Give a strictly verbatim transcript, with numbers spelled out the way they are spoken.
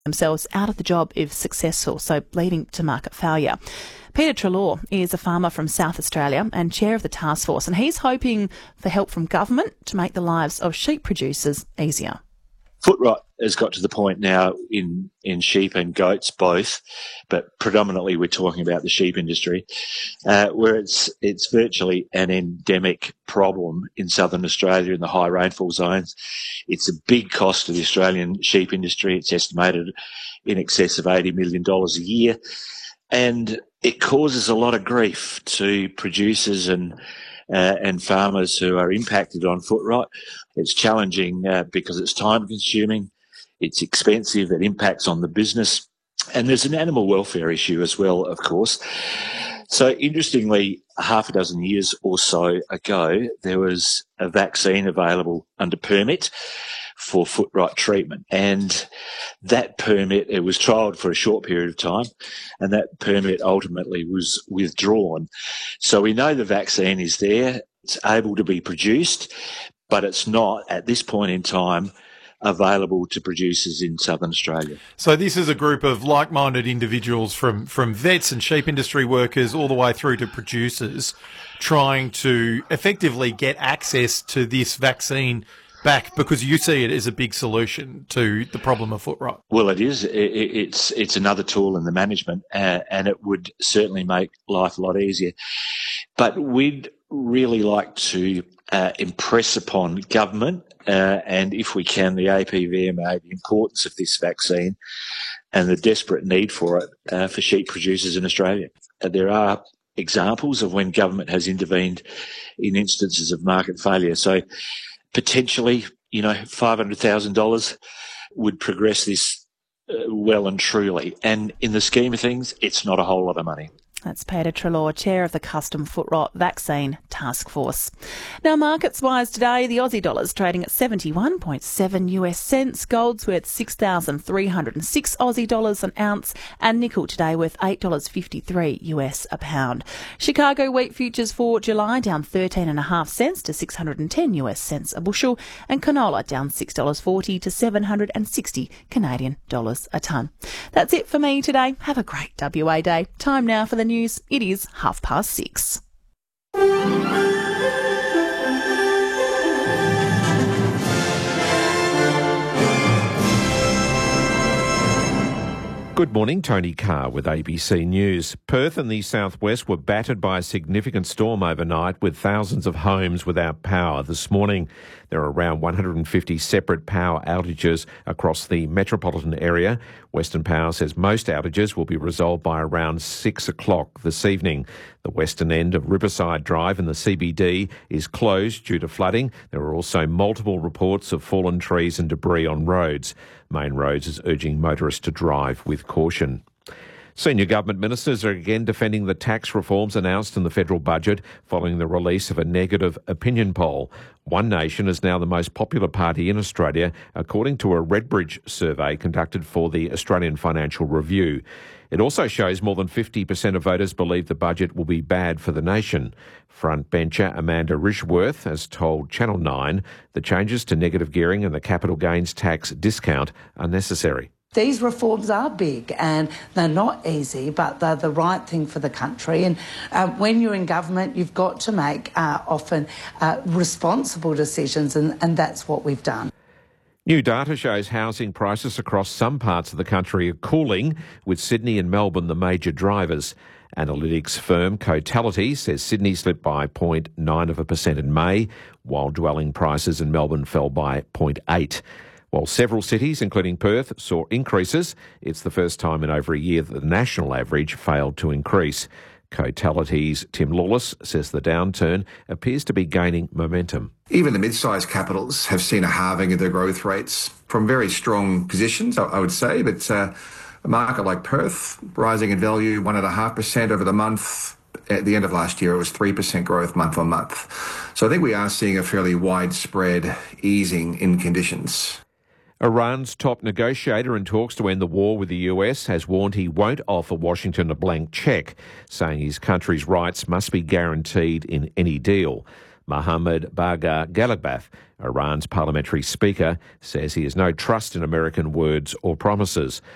themselves out of the job if successful, so leading to market failure. Peter Treloar is a farmer from South Australia and chair of the task force, and he's hoping for help from government to make the lives of sheep producers easier. Foot rot has got to the point now in, in sheep and goats both, but predominantly we're talking about the sheep industry, uh, where it's it's virtually an endemic problem in southern Australia in the high rainfall zones. It's a big cost to the Australian sheep industry. It's estimated in excess of eighty million dollars a year, and it causes a lot of grief to producers and Uh, and farmers who are impacted on foot rot. It's challenging uh, because it's time consuming, it's expensive, it impacts on the business, and there's an animal welfare issue as well, of course. So interestingly, half a dozen years or so ago, there was a vaccine available under permit for foot rot treatment, and that permit, it was trialled for a short period of time, and that permit ultimately was withdrawn. So we know the vaccine is there, it's able to be produced, but it's not at this point in time available to producers in southern Australia. So this is a group of like-minded individuals from, from vets and sheep industry workers all the way through to producers trying to effectively get access to this vaccine back, because you see it as a big solution to the problem of foot rot. Well, it is. It's it's another tool in the management, uh, and it would certainly make life a lot easier. But we'd really like to uh, impress upon government, uh, and if we can, the A P V M A, the importance of this vaccine and the desperate need for it uh, for sheep producers in Australia. Uh, there are examples of when government has intervened in instances of market failure. So potentially, you know, five hundred thousand dollars would progress this uh, well and truly. And in the scheme of things, it's not a whole lot of money. That's Peter Treloar, chair of the Custom Foot Rot Vaccine Task Force. Now, markets-wise today, the Aussie dollar's trading at seventy-one point seven US cents, gold's worth six thousand three hundred six Aussie dollars an ounce, and nickel today worth eight dollars fifty-three US a pound. Chicago wheat futures for July down thirteen point five cents to six hundred ten US cents a bushel, and canola down six dollars forty to seven hundred sixty Canadian dollars a tonne. That's it for me today. Have a great W A day. Time now for the news. It is half past six. Good morning, Tony Carr with A B C News. Perth and the southwest were battered by a significant storm overnight, with thousands of homes without power this morning. There are around one hundred fifty separate power outages across the metropolitan area. Western Power says most outages will be resolved by around six o'clock this evening. The western end of Riverside Drive in the C B D is closed due to flooding. There are also multiple reports of fallen trees and debris on roads. Main Roads is urging motorists to drive with caution. Senior government ministers are again defending the tax reforms announced in the federal budget following the release of a negative opinion poll. One Nation is now the most popular party in Australia, according to a Redbridge survey conducted for the Australian Financial Review. It also shows more than fifty percent of voters believe the budget will be bad for the nation. Frontbencher Amanda Rishworth has told Channel nine the changes to negative gearing and the capital gains tax discount are necessary. These reforms are big and they're not easy, but they're the right thing for the country. And uh, when you're in government, you've got to make uh, often uh, responsible decisions, and, and that's what we've done. New data shows housing prices across some parts of the country are cooling, with Sydney and Melbourne the major drivers. Analytics firm Cotality says Sydney slipped by zero point nine of a percent in May, while dwelling prices in Melbourne fell by zero point eight. While several cities, including Perth, saw increases, it's the first time in over a year that the national average failed to increase. Cotality's Tim Lawless says the downturn appears to be gaining momentum. Even the mid-sized capitals have seen a halving of their growth rates from very strong positions, I would say, but uh, a market like Perth, rising in value one point five percent over the month. At the end of last year, it was three percent growth month on month. So I think we are seeing a fairly widespread easing in conditions. Iran's top negotiator in talks to end the war with the U S has warned he won't offer Washington a blank cheque, saying his country's rights must be guaranteed in any deal. Mohammad Bagher Ghalibaf, Iran's parliamentary speaker, says he has no trust in American words or promises.